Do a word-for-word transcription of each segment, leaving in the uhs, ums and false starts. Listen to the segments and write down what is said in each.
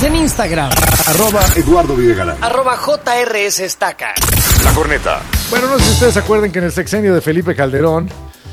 Síguenos en Instagram. Arroba Eduardo Videgaray. Arroba J R S Estaca. La Corneta. Bueno, no sé si ustedes se acuerdan que en el sexenio de Felipe Calderón,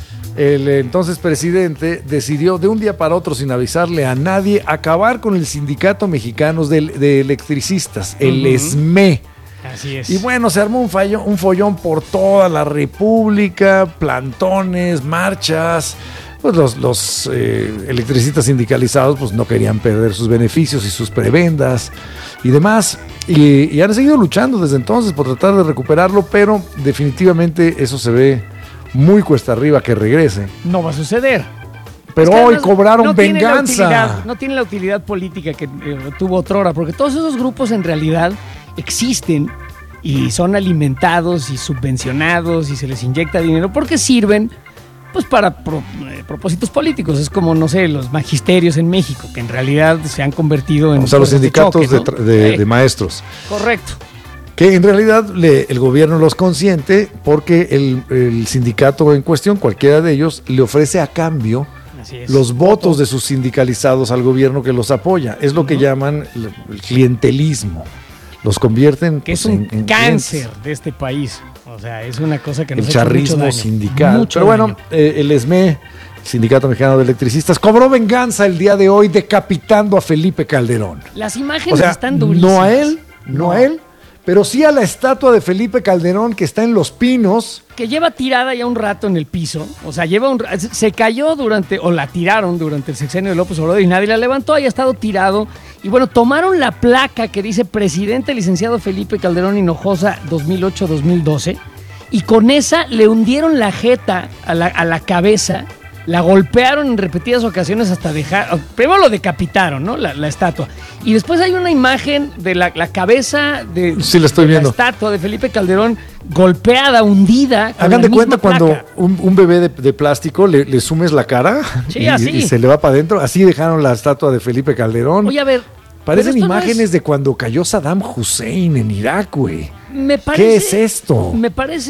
el entonces presidente decidió de un día para otro, sin avisarle a nadie, acabar con el Sindicato Mexicano de, de Electricistas, el Uh-huh. ESME. Así es. Y bueno, se armó un, fallo, un follón por toda la República, plantones, marchas. Pues los, los eh, electricistas sindicalizados pues no querían perder sus beneficios y sus prebendas y demás. Y, y han seguido luchando desde entonces por tratar de recuperarlo, pero definitivamente eso se ve muy cuesta arriba que regrese. No va a suceder. Pero Es que hoy además cobraron no tiene la venganza. utilidad, no tiene la utilidad política que eh, tuvo otrora, porque todos esos grupos en realidad existen y son alimentados y subvencionados y se les inyecta dinero porque sirven pues para pro, eh, propósitos políticos. Es como, no sé, los magisterios en México, que en realidad se han convertido en... O sea, los sindicatos de, choque, tra- ¿no? de, Eh, de maestros. Correcto. Que en realidad le, el gobierno los consiente porque el, el sindicato en cuestión, cualquiera de ellos, le ofrece a cambio Así es. los votos de sus sindicalizados al gobierno que los apoya. Es lo que llaman el, el clientelismo. Los convierten Que es pues, un en, en cáncer clientes. de este país. O sea, es una cosa que nos El ha hecho mucho charrismo daño. sindical. Mucho Pero bueno, daño. eh, el ESME, el Sindicato Mexicano de Electricistas, cobró venganza el día de hoy decapitando a Felipe Calderón. Las imágenes O sea, están durísimas. no a él, no a él, pero sí a la estatua de Felipe Calderón que está en Los Pinos. Que lleva tirada ya un rato en el piso. O sea, lleva un ra- se cayó durante, o la tiraron durante el sexenio de López Obrador y nadie la levantó, haya estado tirado. Y bueno, tomaron la placa que dice Presidente Licenciado Felipe Calderón Hinojosa dos mil ocho a dos mil doce y con esa le hundieron la jeta a la, a la cabeza, la golpearon en repetidas ocasiones hasta dejar... Primero lo decapitaron, ¿no? La, la estatua. Y después hay una imagen de la, la cabeza de, Sí, la estoy de viendo. la estatua de Felipe Calderón golpeada, hundida. con Hagan la de cuenta misma cuando placa. un, un bebé de, de plástico le, le sumes la cara Sí, y, así. y se le va para adentro. Así dejaron la estatua de Felipe Calderón. Oye, a ver. Parecen pero esto no imágenes es- de cuando cayó Saddam Hussein en Irak, güey. Me parece, ¿Qué es esto? Me parece,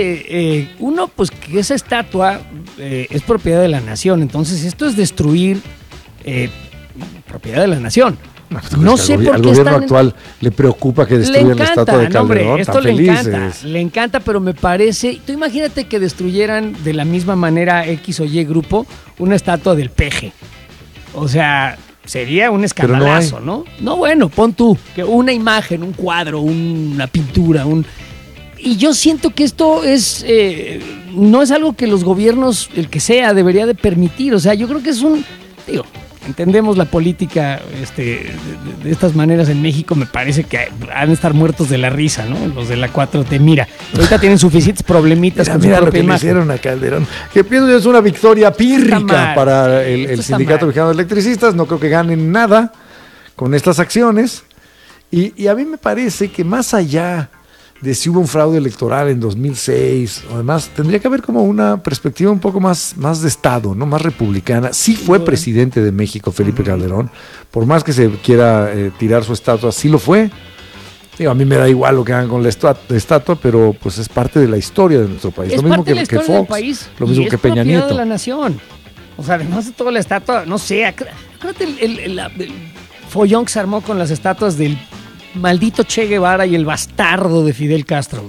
eh, uno, pues que esa estatua eh, es propiedad de la nación. Entonces, esto es destruir eh, propiedad de la nación. No sé al, gobi- por al qué gobierno están... actual le preocupa que Le destruyan la estatua encanta, de no, hombre, Calderón. esto Tan le felices. encanta, le encanta, pero me parece, tú imagínate que destruyeran de la misma manera X o Y grupo una estatua del peje. O sea, sería un Pero no escandalazo, hay. ¿no? No, bueno, pon tú, que una imagen, un cuadro, una pintura, un... Y yo siento que esto es, eh, no es algo que los gobiernos, el que sea, debería de permitir. O sea, yo creo que es un, digo, entendemos la política este, de, de- de estas maneras en México, me parece que han de estar muertos de la risa, ¿no? Los de la cuatro T. Mira, ahorita tienen suficientes problemitas Mira, con mira su lo propia que le imagen. hicieron a Calderón. Que pienso yo es una victoria pírrica mal. para el, Esto el está Sindicato mal. Mexicano de Electricistas. No creo que ganen nada con estas acciones. Y, y a mí me parece que más allá de si hubo un fraude electoral en dos mil seis o demás, tendría que haber como una perspectiva un poco más, más de Estado, ¿no? Más republicana. Sí fue presidente de México Felipe Calderón, por más que se quiera eh, tirar su estatua, sí lo fue. Digo, a mí me da igual lo que hagan con la estua- estatua, pero pues es parte de la historia de nuestro país. Es lo mismo parte que, de la que historia del Fox, país lo y mismo es que Peña propiedad Nieto. de la nación. O sea, además de toda la estatua, no sé, ac- acuérdate el, el- el- el follón que se armó con las estatuas del maldito Che Guevara y el bastardo de Fidel Castro.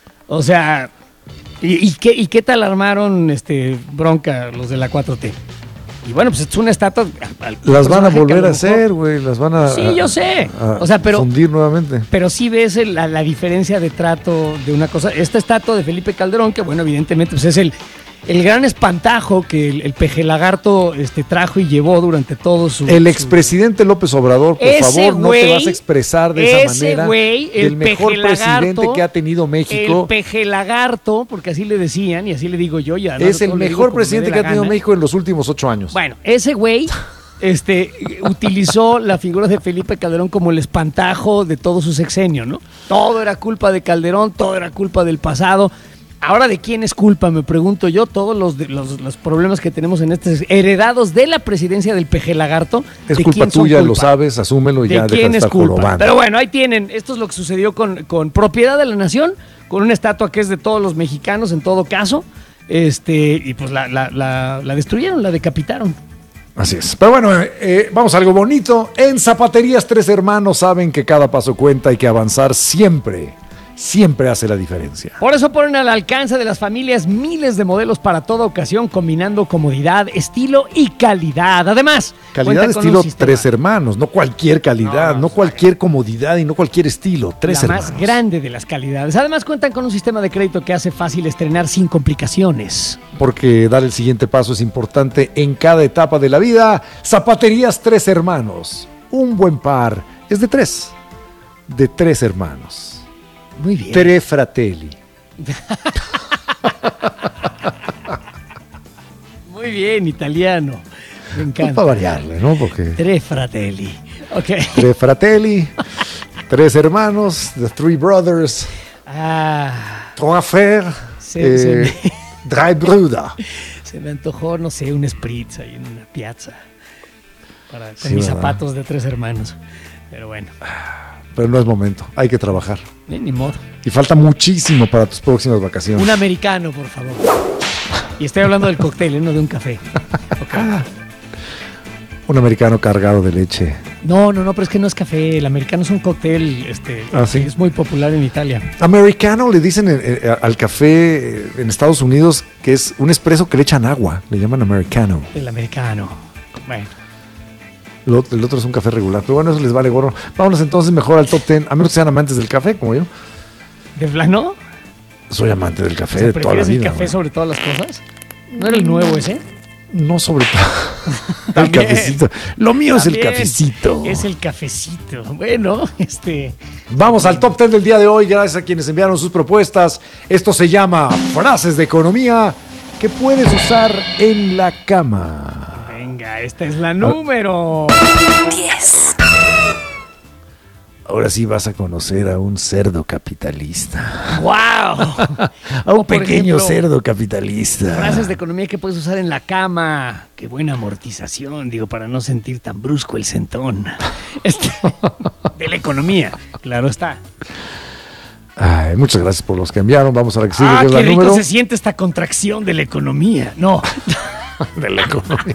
O sea, ¿y, y qué, y qué tal armaron este bronca los de la cuatro T? Y bueno, pues es una estatua... al- al Las van a personaje que volver a lo mejor- hacer, güey. Las van a, Sí, a- yo sé. a O sea, pero- fundir nuevamente. Pero sí ves el- la, la diferencia de trato de una cosa. Esta estatua de Felipe Calderón, que bueno, evidentemente pues es el, el gran espantajo que el, el peje lagarto este, trajo y llevó durante todo su... El su- expresidente López Obrador, por Ese favor, no te güey, vas a expresar de esa ese manera. güey, el del mejor peje lagarto, presidente que ha tenido México. El peje lagarto, porque así le decían y así le digo yo. Y además Es el todo le digo mejor como me presidente dé que ha la tenido gana. México en los últimos ocho años. Bueno, ese güey este, utilizó la figura de Felipe Calderón como el espantajo de todo su sexenio, ¿no? Todo era culpa de Calderón, todo era culpa del pasado. Ahora, ¿de quién es culpa? Me pregunto yo. Todos los, de- los, los problemas que tenemos en este heredados de la presidencia del peje lagarto. es ¿de culpa quién son tuya, lo culpa? sabes, asúmelo y ¿De ya deja quién de es estar culpa? jorobando. Pero bueno, ahí tienen. Esto es lo que sucedió con, con propiedad de la nación, con una estatua que es de todos los mexicanos en todo caso. Este, y pues la, la, la, la destruyeron, la decapitaron. Así es. Pero bueno, eh, vamos a algo bonito. En Zapaterías Tres Hermanos saben que cada paso cuenta y que avanzar siempre, siempre hace la diferencia. Por eso ponen al alcance de las familias miles de modelos para toda ocasión, combinando comodidad, estilo y calidad. Además, calidad de estilo Tres Hermanos, no cualquier calidad, no, no cualquier comodidad y no cualquier estilo. Tres Hermanos. La más grande de las calidades. Además, cuentan con un sistema de crédito que hace fácil estrenar sin complicaciones. Porque dar el siguiente paso es importante en cada etapa de la vida. Zapaterías Tres Hermanos. Un buen par es de tres. De tres hermanos. Muy bien. Tre fratelli. Muy bien, italiano. Me encanta. Para variarle, ¿no? Porque... Tre fratelli. Okay. Tre fratelli. Tres hermanos. The Three Brothers. Ah. Trois frères. Se, eh, se me... Drei Brüder. Se me antojó, no sé, un spritz ahí en una piazza. Para, con sí, mis ¿verdad? zapatos de tres hermanos. Pero bueno. Pero no es momento, hay que trabajar. Ni, ni modo. Y falta muchísimo para tus próximas vacaciones. Un americano, por favor. Y estoy hablando del cóctel, ¿eh? No de un café. Okay. Un americano cargado de leche. No, no, no, pero es que no es café. El americano es un cóctel, este, ¿Ah, sí? es muy popular en Italia. Americano le dicen eh, eh, al café eh, en Estados Unidos que es un espresso que le echan agua. Le llaman americano. El americano. Bueno. Lo, el otro es un café regular. Pero bueno, eso les vale gorro. Vámonos entonces mejor al top ten. A menos que sean amantes del café, como yo. ¿De plano? Soy amante del café, O sea, de toda la ¿prefieres vida. el café ¿no? sobre todas las cosas? ¿No era el nuevo ese? No sobre todo. El También. cafecito. Lo mío es el También cafecito. Es el cafecito. Bueno, este... Vamos al top ten del día de hoy, gracias a quienes enviaron sus propuestas. Esto se llama Frases de Economía que puedes usar en la cama. Venga, esta es la número diez. Ahora sí vas a conocer a un cerdo capitalista. ¡Wow! A un pequeño ejemplo, cerdo capitalista. Frases de economía que puedes usar en la cama. Qué buena amortización, digo, para no sentir tan brusco el sentón. Este, de la economía, claro está. Ay, muchas gracias por los que enviaron. Vamos a la que sigue, Ah, que es qué la rico número se siente esta contracción de la economía. No. de la economía.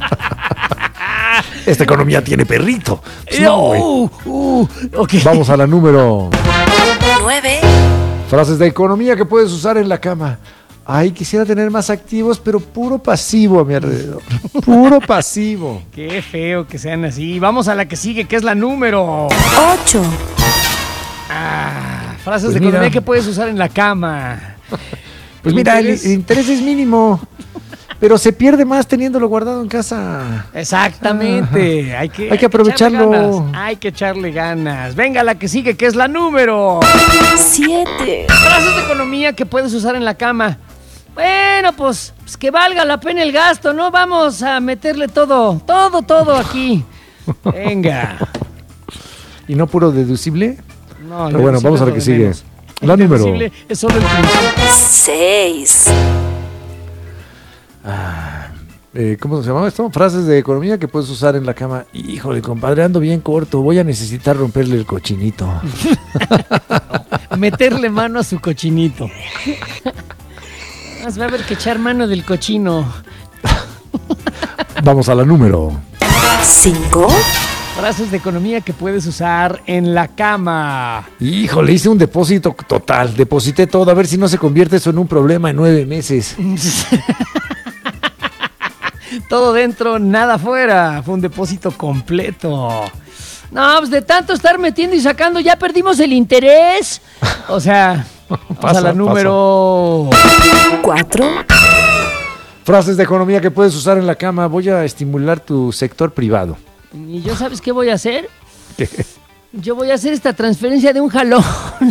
Esta economía tiene perrito. Pues no, güey. uh, uh, okay. Vamos a la número nueve. Frases de economía que puedes usar en la cama. Ay, quisiera tener más activos, pero puro pasivo a mi alrededor. Puro pasivo. Qué feo que sean así. Vamos a la que sigue, que es la número ocho. Ah, frases Pues de mira. economía que puedes usar en la cama. Pues mira, el, el interés es mínimo, pero se pierde más teniéndolo guardado en casa. Exactamente. Hay que, Hay que aprovecharlo. echarle ganas. Hay que echarle ganas. Venga, la que sigue, que es la número siete. frases de economía que puedes usar en la cama. Bueno, pues, pues que valga la pena el gasto, ¿no? Vamos a meterle todo, todo, todo aquí. Venga. ¿Y no puro deducible? No, Pero bueno, vamos a la que sigue. La número. Es solo el principio. seis. Eh, ¿Cómo se llama esto? Frases de economía que puedes usar en la cama. Híjole, compadre, ando bien corto. Voy a necesitar romperle el cochinito. Meterle mano a su cochinito. Más va a haber que echar mano del cochino. Vamos a la número. cinco. Frases de economía que puedes usar en la cama. Híjole, hice un depósito total. Deposité todo. A ver si no se convierte eso en un problema en nueve meses. Todo dentro, nada afuera. Fue un depósito completo. No, pues de tanto estar metiendo y sacando, ya perdimos el interés. O sea, vamos Pasa, a la número cuatro. Frases de economía que puedes usar en la cama. Voy a estimular tu sector privado. ¿Y yo sabes qué voy a hacer? ¿Qué? Yo voy a hacer esta transferencia de un jalón.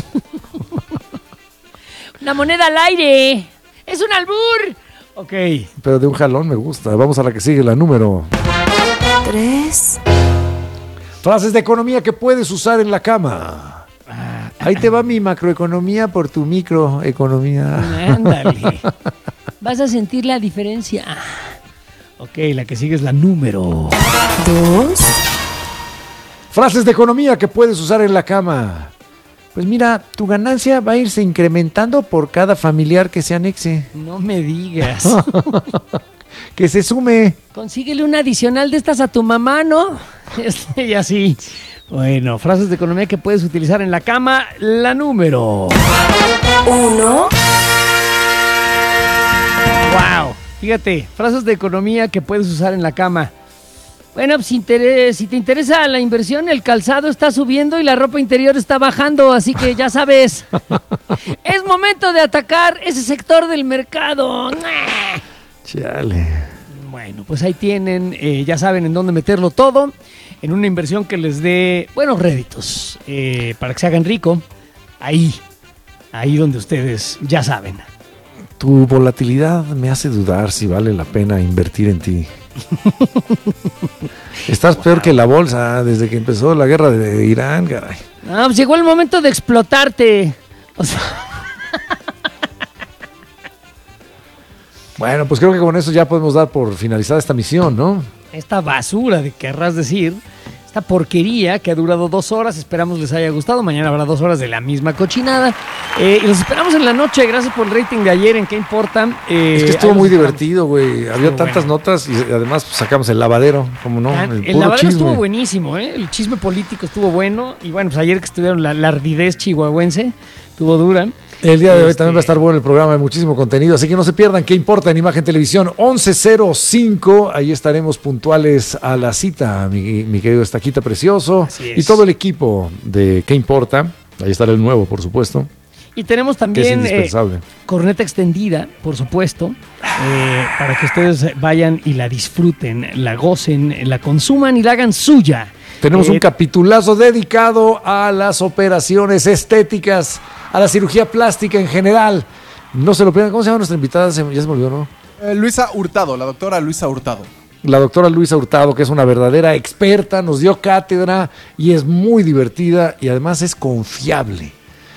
Una moneda al aire. ¡Es un albur! Ok. Pero de un jalón me gusta. Vamos a la que sigue, la número. tres. Frases de economía que puedes usar en la cama. Ahí te va mi macroeconomía por tu microeconomía. Ándale. Vas a sentir la diferencia. Ok, la que sigue es la número dos. Frases de economía que puedes usar en la cama. Pues mira, tu ganancia va a irse incrementando por cada familiar que se anexe. No me digas. que se sume. Consíguele una adicional de estas a tu mamá, ¿no? Este, y así. Bueno, frases de economía que puedes utilizar en la cama. La número Uno. Wow. Fíjate, frases de economía que puedes usar en la cama. Bueno, pues, si, interés, si te interesa la inversión, el calzado está subiendo y la ropa interior está bajando, así que ya sabes. Es momento de atacar ese sector del mercado. Chale. Bueno, pues ahí tienen, eh, ya saben en dónde meterlo todo, en una inversión que les dé buenos réditos, eh, para que se hagan rico. Ahí, ahí donde ustedes ya saben. Tu volatilidad me hace dudar si vale la pena invertir en ti. Estás wow. peor que la bolsa desde que empezó la guerra de Irán, caray. No, pues llegó el momento de explotarte. O sea... Bueno, pues creo que con eso ya podemos dar por finalizada esta misión, ¿no? Esta basura, de querrás decir, esta porquería que ha durado dos horas, esperamos les haya gustado. Mañana habrá dos horas de la misma cochinada. Eh, y los esperamos en la noche, gracias por el rating de ayer, ¿en qué importa? Eh, es que estuvo muy divertido, güey. Había estuvo tantas bueno. notas y además pues, sacamos el lavadero, como no. Ah, el el puro lavadero chisme. Estuvo buenísimo, ¿eh? El chisme político estuvo bueno. Y bueno, pues ayer que estuvieron la, la ardidez chihuahuense, estuvo dura. El día de hoy este... también va a estar bueno el programa, hay muchísimo contenido, así que no se pierdan. ¿Qué importa en Imagen Televisión? once cero cinco, ahí estaremos puntuales a la cita, mi, mi querido Estaquita Precioso. Y todo el equipo de ¿Qué importa? Ahí estará el nuevo, por supuesto. Y tenemos también eh, corneta extendida, por supuesto, eh, para que ustedes vayan y la disfruten, la gocen, la consuman y la hagan suya. Tenemos eh, un capitulazo dedicado a las operaciones estéticas, a la cirugía plástica en general. No se lo pierdan. ¿Cómo se llama nuestra invitada? Ya se me olvidó, ¿no? Eh, Luisa Hurtado, la doctora Luisa Hurtado. La doctora Luisa Hurtado, que es una verdadera experta, nos dio cátedra y es muy divertida y además es confiable.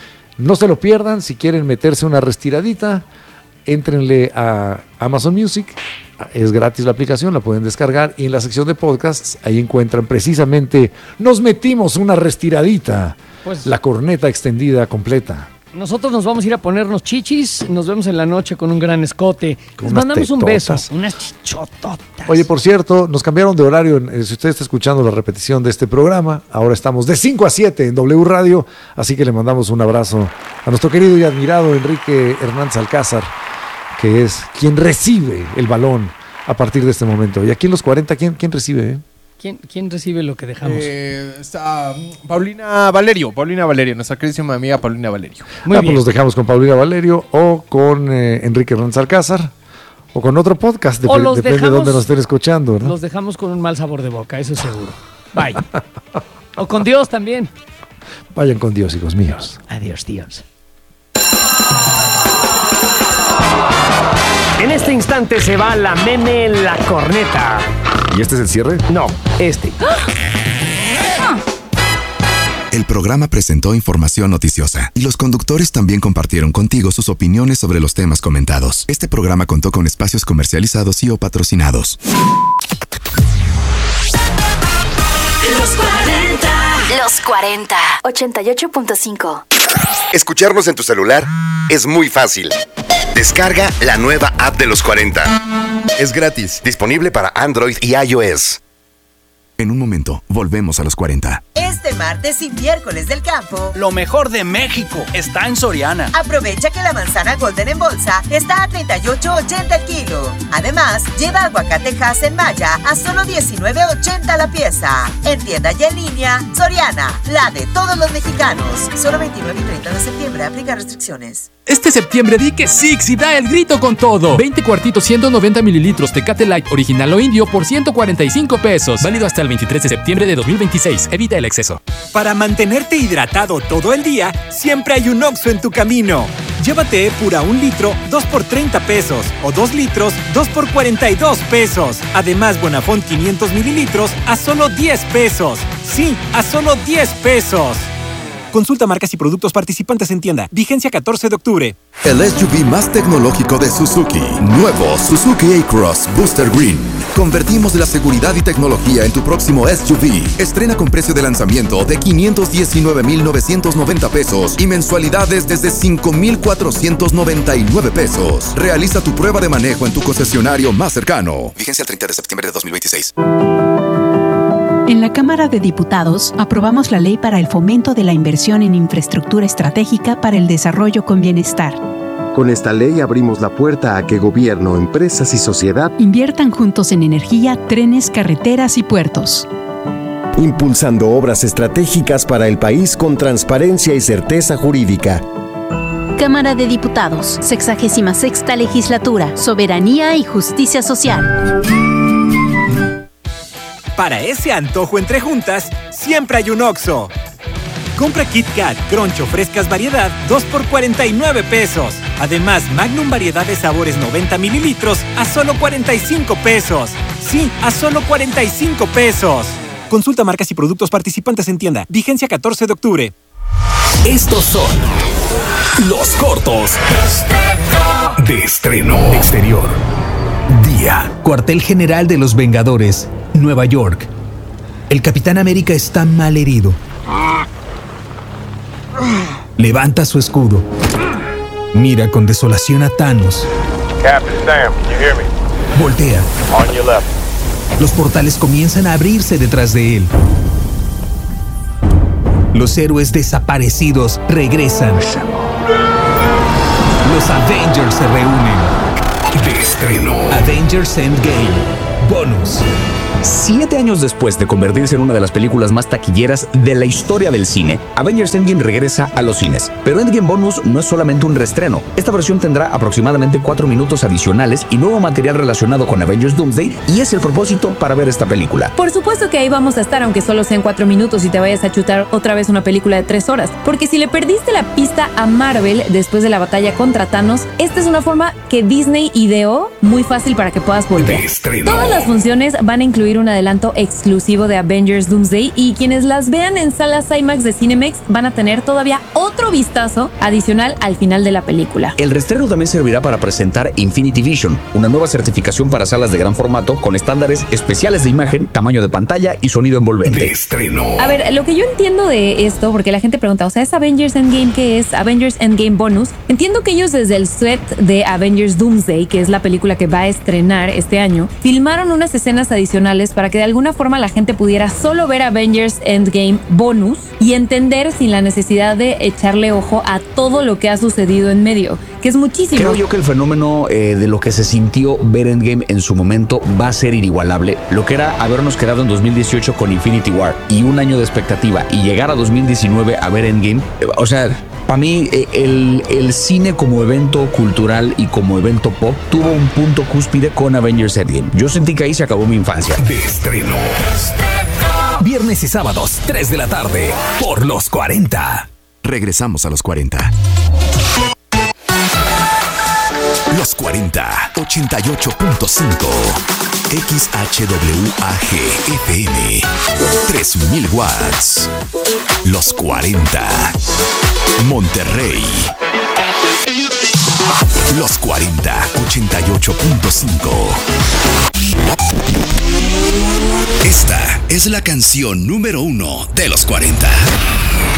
No se lo pierdan. Si quieren meterse una restiradita, éntrenle a Amazon Music. Es gratis la aplicación, la pueden descargar y en la sección de podcasts ahí encuentran precisamente Nos metimos una restiradita, pues, la corneta extendida completa. Nosotros nos vamos a ir a ponernos chichis, nos vemos en la noche con un gran escote. Con Les mandamos un beso, tetotas. unas chichototas. Oye, por cierto, nos cambiaron de horario. Si usted está escuchando la repetición de este programa, ahora estamos de cinco a siete en W Radio, así que le mandamos un abrazo a nuestro querido y admirado Enrique Hernández Alcázar, que es quien recibe el balón a partir de este momento. Y aquí en los cuarenta, ¿quién, quién recibe? Eh? ¿Quién, ¿Quién recibe lo que dejamos? Eh, está um, Paulina Valerio, Paulina Valerio, nuestra queridísima amiga Paulina Valerio. Muy ah, bien. Pues los dejamos con Paulina Valerio o con eh, Enrique Hernández Alcázar o con otro podcast, dep- los depende dejamos, de dónde nos estén escuchando, ¿no? Los dejamos con un mal sabor de boca, eso seguro. Bye. O con Dios también. Vayan con Dios, hijos míos. Adiós, Dios. En este instante se va la meme La Corneta. ¿Y este es el cierre? No, este. El programa presentó información noticiosa y los conductores también compartieron contigo sus opiniones sobre los temas comentados. Este programa contó con espacios comercializados y o patrocinados. Los cuarenta. Los cuarenta. ochenta y ocho punto cinco. Escucharnos en tu celular es muy fácil. Descarga la nueva app de los cuarenta. Es gratis, disponible para Android y iOS. En un momento, volvemos a los cuarenta. Este martes y miércoles del campo, lo mejor de México está en Soriana. Aprovecha que la manzana Golden en bolsa está a treinta y ocho ochenta el kilo. Además, lleva aguacate Hass en malla a solo diecinueve ochenta la pieza. En tienda y en línea, Soriana, la de todos los mexicanos. Solo veintinueve y treinta de septiembre, aplica restricciones. Este septiembre di que Six y da el grito con todo. veinte cuartitos ciento noventa mililitros Tecate Light original o indio por ciento cuarenta y cinco pesos. Válido hasta el veintitrés de septiembre de dos mil veintiséis. Evita el exceso. Para mantenerte hidratado todo el día, siempre hay un Oxxo en tu camino. Llévate Epura un litro, dos por treinta pesos. O dos litros, dos por cuarenta y dos pesos. Además, Bonafont quinientos mililitros a solo diez pesos. Sí, a solo diez pesos. Consulta marcas y productos participantes en tienda. Vigencia catorce de octubre. El S U V más tecnológico de Suzuki. Nuevo Suzuki A-Cross Booster Green. Convertimos la seguridad y tecnología en tu próximo S U V. Estrena con precio de lanzamiento de quinientos diecinueve mil novecientos noventa pesos y mensualidades desde cinco mil cuatrocientos noventa y nueve pesos. Realiza tu prueba de manejo en tu concesionario más cercano. Vigencia el treinta de septiembre de dos mil veintiséis. En la Cámara de Diputados aprobamos la ley para el fomento de la inversión en infraestructura estratégica para el desarrollo con bienestar. Con esta ley abrimos la puerta a que gobierno, empresas y sociedad inviertan juntos en energía, trenes, carreteras y puertos. Impulsando obras estratégicas para el país con transparencia y certeza jurídica. Cámara de Diputados, sexagésima sexta legislatura, soberanía y justicia social. Para ese antojo entre juntas, siempre hay un Oxxo. Compra Kit Kat, Crunch o frescas variedad, dos por cuarenta y nueve pesos. Además, Magnum variedad de sabores noventa mililitros a solo cuarenta y cinco pesos. Sí, a solo cuarenta y cinco pesos. Consulta marcas y productos participantes en tienda. Vigencia catorce de octubre. Estos son los cortos de estreno exterior. Día. Cuartel General de los Vengadores, Nueva York. El Capitán América está mal herido. Levanta su escudo. Mira con desolación a Thanos. Captain Sam, can you hear me? Voltea. On your left. Los portales comienzan a abrirse detrás de él. Los héroes desaparecidos regresan. Los Avengers se reúnen. De estreno. Avengers Endgame. Bonus. Siete años después de convertirse en una de las películas más taquilleras de la historia del cine, Avengers Endgame regresa a los cines. Pero Endgame Bonus no es solamente un reestreno. Esta versión tendrá aproximadamente cuatro minutos adicionales y nuevo material relacionado con Avengers Doomsday, y es el propósito para ver esta película. Por supuesto que ahí vamos a estar, aunque solo sean cuatro minutos y te vayas a chutar otra vez una película de tres horas. Porque si le perdiste la pista a Marvel después de la batalla contra Thanos, esta es una forma que Disney ideó muy fácil para que puedas volver. Todas las funciones van a incluir un adelanto exclusivo de Avengers Doomsday, y quienes las vean en salas IMAX de Cinemex van a tener todavía otro vistazo adicional al final de la película. El reestreno también servirá para presentar Infinity Vision, una nueva certificación para salas de gran formato con estándares especiales de imagen, tamaño de pantalla y sonido envolvente. De estreno. A ver, lo que yo entiendo de esto, porque la gente pregunta, o sea, ¿es Avengers Endgame? ¿Qué es Avengers Endgame Bonus? Entiendo que ellos desde el set de Avengers Doomsday, que es la película que va a estrenar este año, filmaron unas escenas adicionales para que de alguna forma la gente pudiera solo ver Avengers Endgame Bonus y entender sin la necesidad de echarle ojo a todo lo que ha sucedido en medio, que es muchísimo. Creo yo que el fenómeno eh, de lo que se sintió ver Endgame en su momento va a ser inigualable. Lo que era habernos quedado en dos mil dieciocho con Infinity War y un año de expectativa y llegar a dos mil diecinueve a ver Endgame, eh, o sea... Para mí, el, el cine como evento cultural y como evento pop tuvo un punto cúspide con Avengers Endgame. Yo sentí que ahí se acabó mi infancia. De estreno. Viernes y sábados, tres de la tarde, por Los cuarenta. Regresamos a Los cuarenta. Los cuarenta, ochenta y ocho punto cinco. X H W A G F M. tres mil watts. Los cuarenta. Monterrey. Los cuarenta, ochenta y ocho punto cinco. Esta es la canción número uno de Los cuarenta.